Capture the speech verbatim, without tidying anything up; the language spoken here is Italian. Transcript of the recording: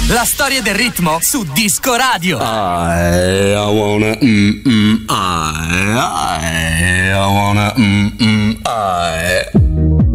La storia del ritmo su Disco Radio. I, I wanna mm mm I, I, I wanna mm mm I.